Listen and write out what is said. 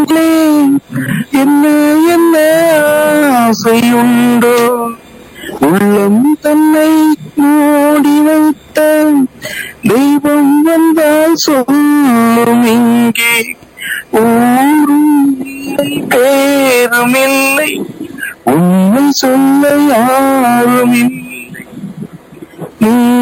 என்ன என்ன ஆசையுண்டோ உள்ளம் தன்னை மூடி வைத்த தெய்வம் வந்தால் சொல்லும் இங்கே ஊரும் இல்லை பேரும் இல்லை உண்மை சொல்ல யாரும் இல்லை.